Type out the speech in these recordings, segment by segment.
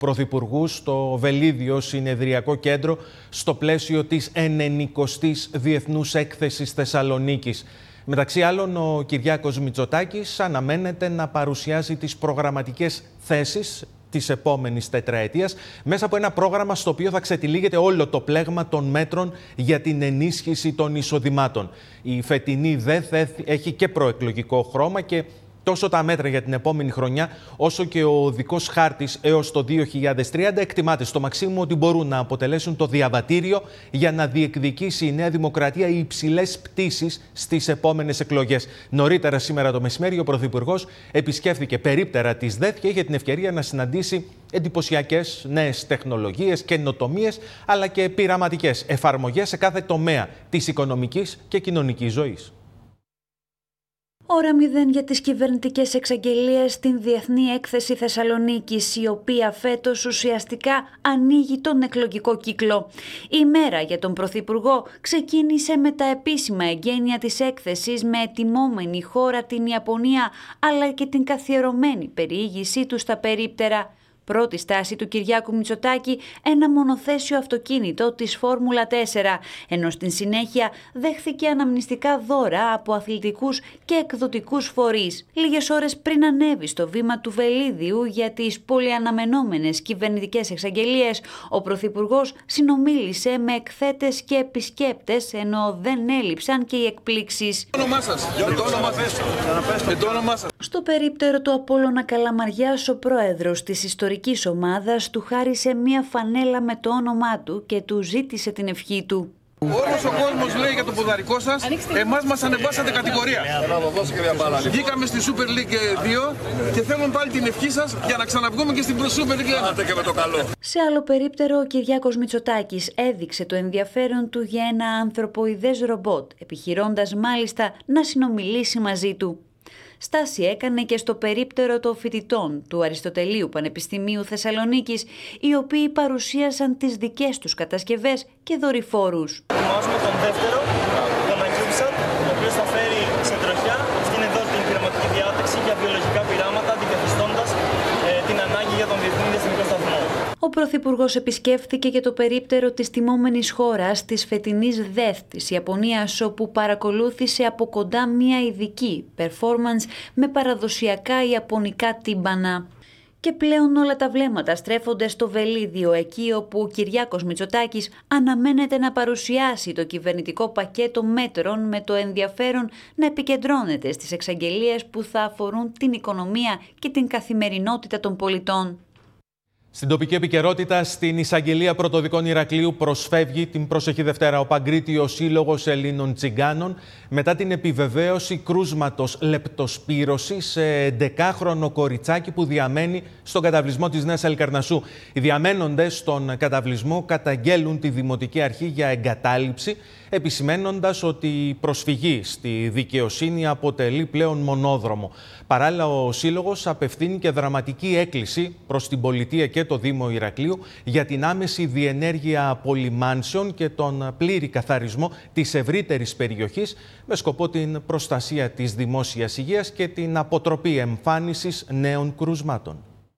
Πρωθυπουργού στο Βελίδιο Συνεδριακό Κέντρο στο πλαίσιο της 90ης Διεθνούς Έκθεσης Θεσσαλονίκης. Μεταξύ άλλων, ο Κυριάκος Μητσοτάκης αναμένεται να παρουσιάσει τις προγραμματικές θέσεις της επόμενης τετραετίας μέσα από ένα πρόγραμμα στο οποίο θα ξετυλίγεται όλο το πλέγμα των μέτρων για την ενίσχυση των εισοδημάτων. Η φετινή ΔΕΘ έχει και προεκλογικό χρώμα και τόσο τα μέτρα για την επόμενη χρονιά, όσο και ο οδικός χάρτης έως το 2030 εκτιμάται στο μαξίμου ότι μπορούν να αποτελέσουν το διαβατήριο για να διεκδικήσει η Νέα Δημοκρατία οι υψηλές πτήσεις στις επόμενες εκλογές. Νωρίτερα σήμερα το μεσημέρι, ο Πρωθυπουργός επισκέφθηκε περίπτερα της ΔΕΘ και είχε την ευκαιρία να συναντήσει εντυπωσιακές νέες τεχνολογίες, καινοτομίες, αλλά και πειραματικές εφαρμογές σε κάθε τομέα της οικονομικής και κοινωνικής ζωής. Ώρα 0 για τις κυβερνητικές εξαγγελίες στην Διεθνή Έκθεση Θεσσαλονίκης, η οποία φέτος ουσιαστικά ανοίγει τον εκλογικό κύκλο. Η μέρα για τον Πρωθυπουργό ξεκίνησε με τα επίσημα εγγένεια της έκθεσης με ετοιμόμενη χώρα την Ιαπωνία, αλλά και την καθιερωμένη περιήγησή του στα περίπτερα. Πρώτη στάση του Κυριάκου Μητσοτάκη, ένα μονοθέσιο αυτοκίνητο της Φόρμουλα 4, ενώ στην συνέχεια δέχθηκε αναμνηστικά δώρα από αθλητικούς και εκδοτικούς φορείς. Λίγες ώρες πριν ανέβει στο βήμα του Βελίδιου για τις πολυαναμενόμενες κυβερνητικές εξαγγελίες, ο Πρωθυπουργός συνομίλησε με εκθέτες και επισκέπτες, ενώ δεν έλειψαν και οι εκπλήξεις. Στο περίπτερο του Απόλλωνα Καλαμαριάς, ο πρόεδρος της ιστορικής ομάδας του χάρισε μία φανέλα με το όνομά του και του ζήτησε την ευχή του. Όλος ο κόσμος λέει για το ποδαρικό σας, εμάς μας ανεβάσατε κατηγορία. Βγήκαμε στη Super League 2 και θέλουμε πάλι την ευχή σας για να ξαναβγούμε και στην Super League 1 και με το καλό. Σε άλλο περίπτερο, ο Κυριάκος Μητσοτάκης έδειξε το ενδιαφέρον του για ένα ανθρωποειδές ρομπότ, επιχειρώντας μάλιστα να συνομιλήσει μαζί του. Στάση έκανε και στο περίπτερο των φοιτητών του Αριστοτελείου Πανεπιστημίου Θεσσαλονίκης, οι οποίοι παρουσίασαν τις δικές τους κατασκευές και δορυφόρους. Ετοιμάζουμε τον δεύτερο, τον Ancubesat, ο οποίος θα φέρει σε τροχιά αυτήν εδώ την πειραματική διάταξη για βιολογικά πειράματα, αντικαθιστώντας την ανάγκη για τον Διεθνή Διαστημικό Σταθμό. Ο Πρωθυπουργός επισκέφθηκε και το περίπτερο της τιμόμενης χώρας της φετινής ΔΕΘ της Ιαπωνίας, όπου παρακολούθησε από κοντά μια ειδική performance με παραδοσιακά ιαπωνικά τύμπανα. Και πλέον όλα τα βλέμματα στρέφονται στο Βελίδιο, εκεί όπου ο Κυριάκος Μητσοτάκης αναμένεται να παρουσιάσει το κυβερνητικό πακέτο μέτρων, με το ενδιαφέρον να επικεντρώνεται στις εξαγγελίες που θα αφορούν την οικονομία και την καθημερινότητα των πολιτών. Στην τοπική επικαιρότητα, στην εισαγγελία πρωτοδικών Ηρακλείου προσφεύγει την προσεχή Δευτέρα ο Παγκρίτιος Σύλλογος Ελλήνων Τσιγκάνων μετά την επιβεβαίωση κρούσματος λεπτοσπύρωσης σε 11χρονο κοριτσάκι που διαμένει στον καταβλισμό της Νέας Αλικαρνασσού. Οι διαμένοντες στον καταβλισμό καταγγέλουν τη Δημοτική Αρχή για εγκατάλειψη, επισημένοντας ότι η προσφυγή στη δικαιοσύνη αποτελεί πλέον μονόδρομο. Παράλληλα, ο Σύλλογος απευθύνει και δραματική έκκληση προς την πολιτεία και το Δήμο Ηρακλείου για την άμεση διενέργεια απολυμάνσεων και τον πλήρη καθαρισμό της ευρύτερης περιοχής με σκοπό την προστασία της δημόσιας υγείας και την αποτροπή εμφάνισης νέων κρουσμάτων.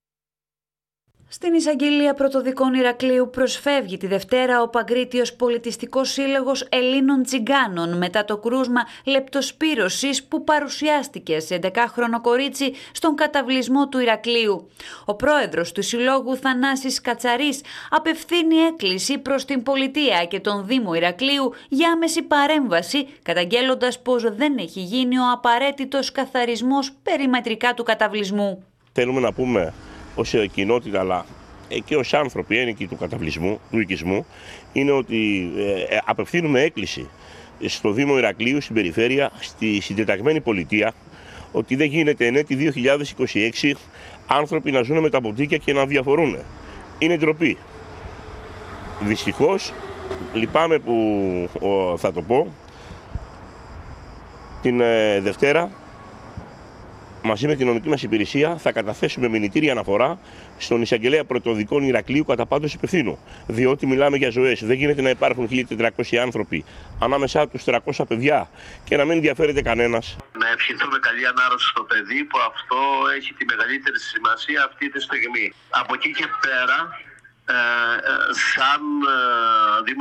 Στην εισαγγελία πρωτοδικών Ηρακλείου προσφεύγει τη Δευτέρα ο Παγκρίτιος Πολιτιστικός Σύλλογος Ελλήνων Τσιγκάνων μετά το κρούσμα λεπτοσπύρωσης που παρουσιάστηκε σε 11χρονο κορίτσι στον καταβλισμό του Ηρακλείου. Ο πρόεδρος του Συλλόγου, Θανάσης Κατσαρής, απευθύνει έκκληση προς την πολιτεία και τον Δήμο Ηρακλείου για άμεση παρέμβαση, καταγγέλλοντας πως δεν έχει γίνει ο απαραίτητος καθαρισμός περιμετρικά του καταβλισμού. Θέλουμε να πούμε ως κοινότητα, αλλά και ως άνθρωποι ένοικοι του καταβλισμού, του οικισμού, είναι ότι απευθύνουμε έκκληση στο Δήμο Ηρακλείου, στην περιφέρεια, στη συντεταγμένη πολιτεία, ότι δεν γίνεται εν έτη 2026 άνθρωποι να ζουν με τα ποτίκια και να διαφορούν. Είναι ντροπή. Δυστυχώς, λυπάμαι που θα το πω, την Δευτέρα μαζί με την νομική μας υπηρεσία θα καταθέσουμε μηνυτήρια αναφορά στον εισαγγελέα πρωτοδικών Ηρακλείου κατά πάντως υπευθύνου. Διότι μιλάμε για ζωές. Δεν γίνεται να υπάρχουν 1.400 άνθρωποι, ανάμεσά τους 300 παιδιά και να μην ενδιαφέρεται κανένας. Να ευχηθούμε καλή ανάρρωση στο παιδί, που αυτό έχει τη μεγαλύτερη σημασία αυτή τη στιγμή. Από εκεί και πέρα, σαν